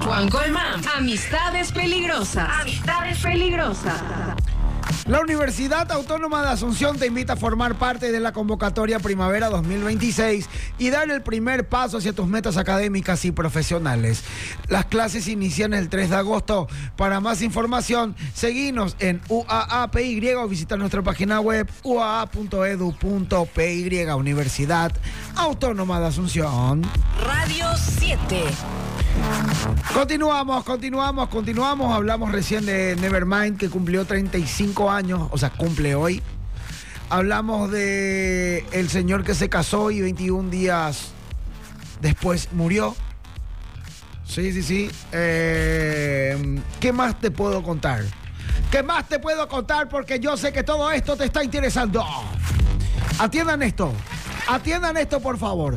Juan Colmán. Amistades peligrosas. Amistades peligrosas. La Universidad Autónoma de Asunción te invita a formar parte de la convocatoria Primavera 2026 y dar el primer paso hacia tus metas académicas y profesionales. Las clases inician el 3 de agosto. Para más información, seguinos en UAAPY o visita nuestra página web uaa.edu.py. Universidad Autónoma de Asunción. Radio 7. Continuamos. Hablamos recién de Nevermind, que cumplió 35 años, o sea, cumple hoy. Hablamos de el señor que se casó y 21 días después murió. Sí. ¿Qué más te puedo contar? Porque yo sé que todo esto te está interesando. Atiendan esto, por favor.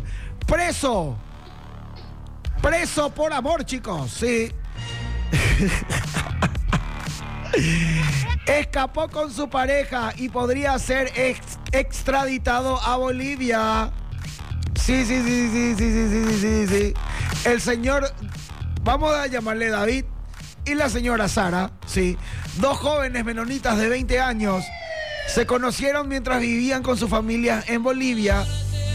Preso por amor, chicos, sí. Escapó con su pareja y podría ser extraditado a Bolivia. Sí. El señor, vamos a llamarle David, y la señora Sara, sí. Dos jóvenes menonitas de 20 años se conocieron mientras vivían con su familia en Bolivia.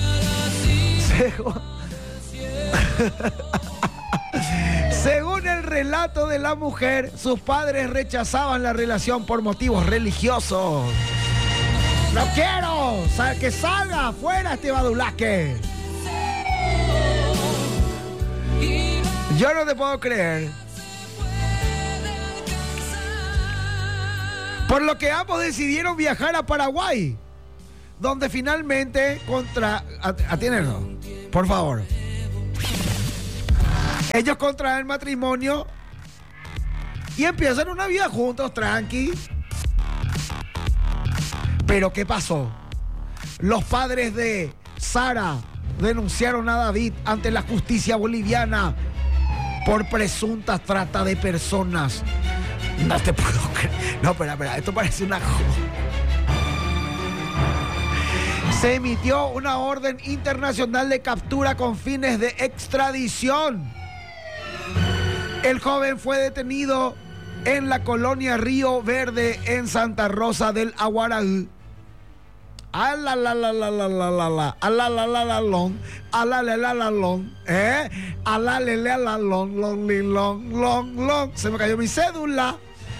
Según el relato de la mujer, sus padres rechazaban la relación por motivos religiosos. ¡No quiero! ¡Que salga afuera este badulaque! Yo no te puedo creer. Por lo que ambos decidieron viajar a Paraguay, donde finalmente atiéndenos, por favor. Ellos contraen matrimonio y empiezan una vida juntos, tranqui. Pero ¿qué pasó? Los padres de Sara denunciaron a David ante la justicia boliviana por presunta trata de personas. No te puedo creer. No, espera, esto parece una joda. Se emitió una orden internacional de captura con fines de extradición. El joven fue detenido en la colonia Río Verde en Santa Rosa del Aguaraú. Se me cayó mi cédula.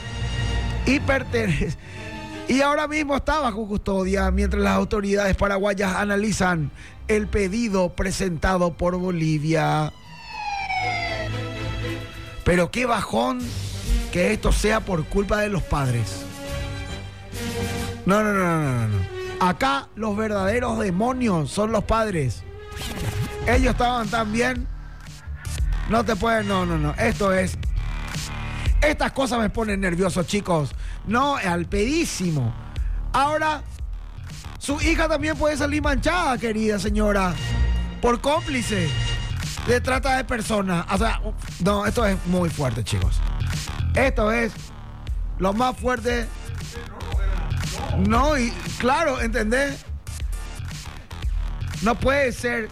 Y ahora mismo está bajo custodia mientras las autoridades paraguayas analizan el pedido presentado por Bolivia. Pero qué bajón que esto sea por culpa de los padres. No. Acá los verdaderos demonios son los padres. Ellos estaban tan bien. No te pueden, no. Estas cosas me ponen nervioso, chicos. No, al pedísimo. Ahora, su hija también puede salir manchada, querida señora, por cómplice de trata de personas. O sea, no, esto es muy fuerte, chicos. Esto es lo más fuerte. No, y claro, ¿entendés? No puede ser.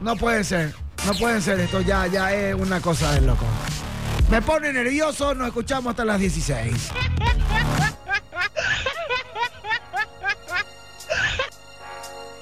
Esto ya es una cosa de loco. Me pone nervioso, nos escuchamos hasta las 16.